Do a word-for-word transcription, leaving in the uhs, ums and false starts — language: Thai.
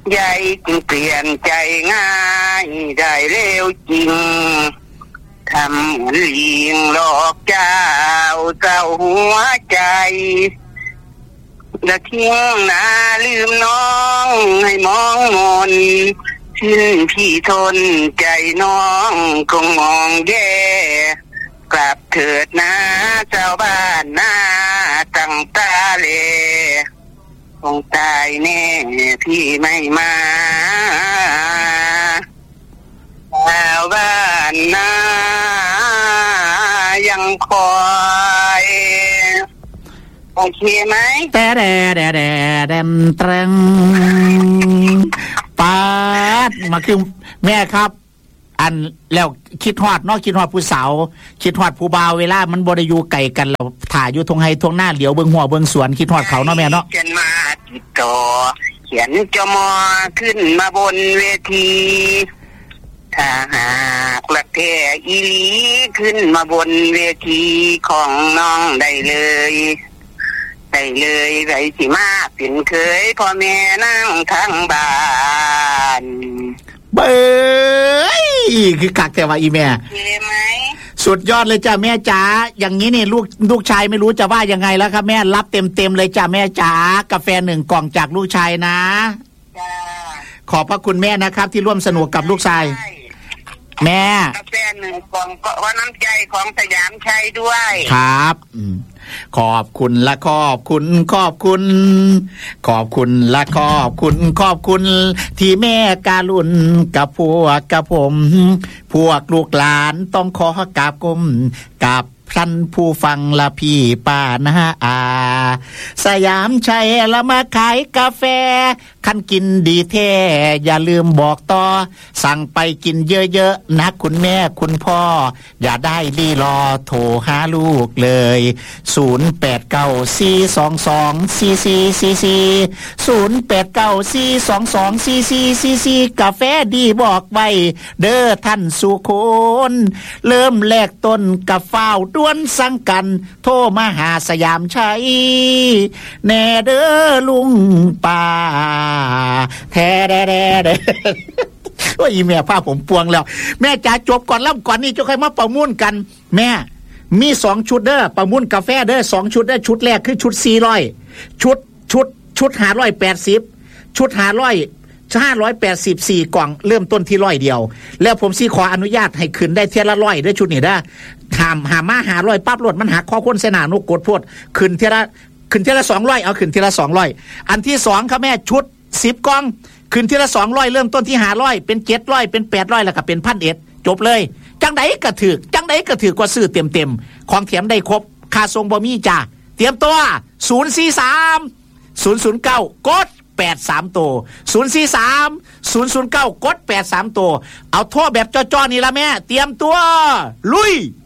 ใหญ่จึงเปลี่ยนใจง่ายได้เร็วจริงทำเหมือนลิงหลอกเจ้าเจ้าหัวใจและทิ้งนาลืมน้องให้มองมนสิ้นพี่ทนใจน้องคงมองแย่กลับเถิดนะเจ้าบ้านหน้าตั้งตาเลคงตายแน่พี่ไม่มาชาวบ้านนายังคอยโอเคไหมแต่แดแดแดแดมตรังปาดมาคือแม่ครับอันแล้วคิดฮอดเนาะคิดฮอดผู้สาวคิดฮอดผู้บ่าวเวลามันบ่ได้อยู่ไกลกันแล้วถ่ายอยู่ทงไห้ทงหน้าเหลียวเบิ่งหัวเบิ่งสวนคิดฮอดเขาเนาะแม่เนาะเขียนมาติดต่อเขียนจมอขึ้นมาบนเวทีถ้าหากละแท้อีหลีขึ้นมาบนเวทีของน้องได้เลยได้เลยไรสิมาเป็นเคยพ่อแม่นั่งทั้งบ้านเบ้ยคือคักแต่ว่าอีแม่ใช่ไหมสุดยอดเลยจ้ะแม่จ๋าอย่างนี้นี่ลูกลูกชายไม่รู้จะว่ายังไงแล้วครับแม่รับเต็มเต็มเลยจ้ะแม่จ๋ากาแฟหนึ่งกล่องจากลูกชายนะขอบพระคุณแม่นะครับที่ร่วมสนุกกับลูกชายแม่กาแฟหนึ่งกล่องก็ว่าน้ำใจของสยามชัยด้วยครับขอบคุณและขอบคุณขอบคุณขอบคุณและขอบคุณขอบคุณที่แม่การุณกับพวกกับผมพวกลูกหลานต้องขอกราบก้มกับท่านผู้ฟังละพี่ป้านะอาสยามชัยละมาขายกาแฟคันกินดีแท้อย่าลืมบอกต่อสั่งไปกินเยอะๆนะคุณแม่คุณพ่ออย่าได้รีรอโทรหาลูกเลยศูนย์ แปด เก้า สี่ สอง สอง สี่ สี่ สี่ สี่ ศูนย์ แปด เก้า สี่ สอง สอง สี่ สี่ สี่ สี่กาแฟดีบอกไว้เด้อท่านสุคนเริ่มแลกต้นกะฟ้าวด้วนสั่งกันโทรมาหาสยามชัยแน่เด้อลุงป้าแท้แด่แด่แด่ว่าอีแม่พาผมปวงแล้วแม่จ๋าจบก่อนล่ำก่อนนี่จะค่อยมาประมูลกันแม่มีสองชุดเด้อประมูลกาแฟเด้อสองชุดเด้อชุดแรกคือชุดสี่ร้อยชุดชุดชุดห้าร้อยแปดสิบชุดห้าร้อยห้าร้อยแปดสิบสี่กล่องเริ่มต้นที่ร้อยเดียวแล้วผมสิขออนุญาตให้ขึ้นได้เทียละร้อยด้วยชุดนี้นะถามหามาหาร้อยปั๊บรถมันหักข้อคนเสนานุกดพดขึ้นเทียละขึ้นเทียละสองร้อยเอาขึ้นเทียละสองร้อยอันที่สองครับแม่ชุดสิบกล่องขึ้นเทียละสองร้อยเริ่มต้นที่ห้าร้อยเป็นเจ็ดร้อยเป็นแปดร้อยแล้วก็เป็นพันเอ็ดจบเลยจังไดกระถือจังไดกระถือกว่าซื้อเต็มเต็มของเถียมได้ครบค่าทรงบ่มีจ้าเตรียมตัวศูนย์ สี่ สาม ศูนย์ ศูนย์ เก้ากดแปดสามตัวศูนย์ สี่ สาม ศูนย์ ศูนย์ เก้ากดแปดสามตัวเอาโทรแบบจ้อๆนี่ละแม่เตรียมตัวลุย